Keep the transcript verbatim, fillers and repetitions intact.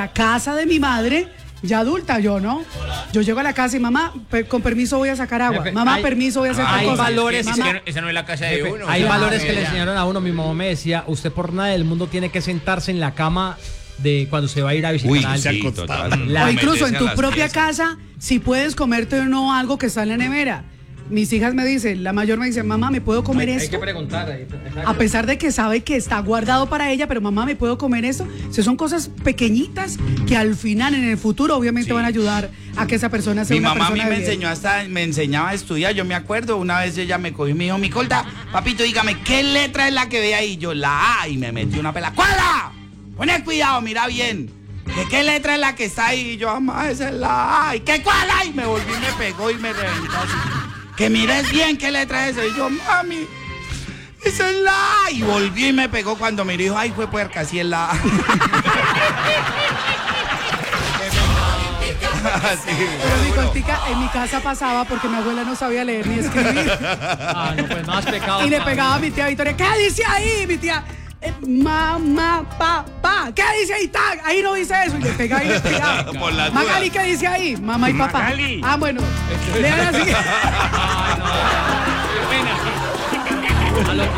la casa de mi madre, ya adulta yo, ¿no? Yo llego a la casa y mamá, per, con permiso voy a sacar agua. Jefe, Mamá, hay, permiso voy a hacer hay cosas. valores. Mamá, Es que esa no es la casa de Jefe, uno. hay Claro, valores que le ya. enseñaron a uno. Mi mamá me decía, usted por nada del mundo tiene que sentarse en la cama de cuando se va a ir a visitar Uy, a alguien. sí, total. La- o incluso en meterse a tu las propia piezas. casa, si puedes comerte o no algo que está en la nevera. Mis hijas me dicen, la mayor me dice, mamá, ¿me puedo comer hay, hay esto? que preguntar. ahí, exacto. A pesar de que sabe que está guardado para ella, pero mamá, ¿me puedo comer esto? O sea, son cosas pequeñitas que al final, en el futuro, obviamente Sí. van a ayudar a que esa persona sea Mi una mamá a mí persona me de bien. enseñó hasta, me enseñaba a estudiar, yo me acuerdo, una vez ella me cogió y me dijo, Micolta, papito, dígame, ¿qué letra es la que ve ahí? Yo, la A, y me metí una pela. ¿Cuál A? Poné cuidado, mira bien. ¿De qué letra es la que está ahí? Y yo, mamá, esa es la A. ¿Y qué cuál A? Y me volví, me pegó y me reventó así. Que mires bien qué letra es esa. Y yo, mami, esa es la A. Y volví y me pegó cuando me dijo, ay, fue puerca, así es la A. Así, Pero mi cortica, en mi casa pasaba porque mi abuela no sabía leer ni escribir. Ah, no, pues más pecado. Y le pegaba a mi tía Victoria, ¿qué dice ahí? Mi tía, eh, mamá, papá, ¿qué dice ahí? Tag, ahí no dice eso. Y le pegaba y le pegaba. Por las Magali, dudas. ¿qué dice ahí? Mamá y papá. Magali. Ah, bueno. Lean así. Ay, no. Qué pena. A lo-